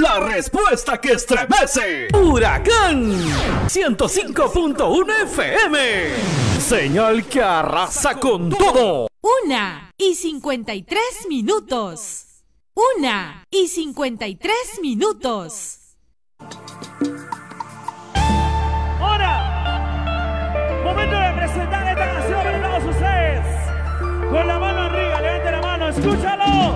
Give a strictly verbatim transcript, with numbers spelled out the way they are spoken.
La respuesta que estremece. Huracán ciento cinco punto uno F M. Señal que arrasa con todo. Una y cincuenta y tres minutos. Una y cincuenta y tres minutos. Ahora, momento de presentar esta canción para todos ustedes. Con la mano arriba, levante la mano, escúchalo.